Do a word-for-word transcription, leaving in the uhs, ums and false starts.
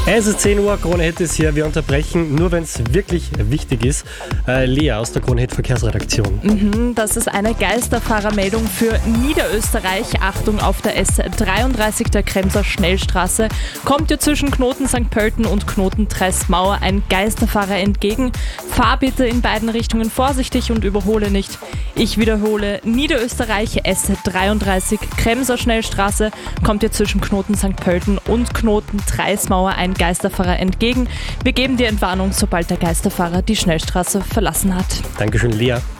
Es ist zehn Uhr, Krone-Hit ist hier. Wir unterbrechen, nur wenn es wirklich wichtig ist. Äh, Lea aus der Krone-Hit-Verkehrsredaktion. Mhm, das ist eine Geisterfahrermeldung für Niederösterreich. Achtung, auf der S dreiunddreißig der Kremser Schnellstraße kommt dir zwischen Knoten Sankt Pölten und Knoten Treßmauer ein Geisterfahrer entgegen. Fahr bitte in beiden Richtungen vorsichtig und überhole nicht. Ich wiederhole, Niederösterreich S dreiunddreißig Kremser Schnellstraße kommt dir zwischen Knoten Sankt Pölten und Knoten Treßmauer ein Geisterfahrer entgegen. Wir geben dir Entwarnung, sobald der Geisterfahrer die Schnellstraße verlassen hat. Dankeschön, Lea.